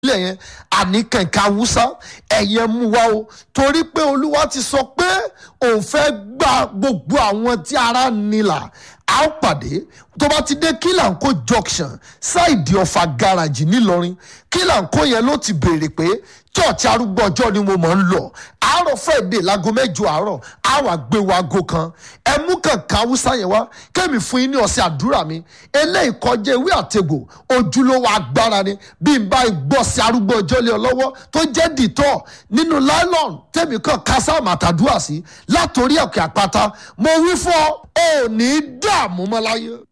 ilẹ̀ yẹn àní kẹ̀kẹ́ Haúsá ẹ̀yẹ mú wa o torí pé Olúwa ti sọ pé òun fẹ́ gba gbogbo àwọn tí ara nílà a ó pàdé tó bá ti dé Kílàńkó junction ṣáìdì Ọ̀fà garage nílọrin Kílàńkó yẹn ló ti béèrè pé church arúgbó ọjọ́ ni mo mọ̀ ń lọ àárọ̀ Friday láago 8 àárọ̀ á wà gbé wa aago kan ẹ mú kẹ̀kẹ́ Haúsá yẹn wá kẹ́mi fún yín ní ọ̀sẹ̀ àdúrà mi eléyìí kọjá ewé àtegbò ojúlówó agbára ni bí n bá gbọ́ sí arúgbó ọjọ́ lé ọ lọ́wọ́ tó jẹ́ dìtọ́ nínú nylon tẹ́mi kan kásáàmù àtàdúrà sí látòrí òkè àpáta mo wí fún ọ ò ní dààmú mọ́ láyé.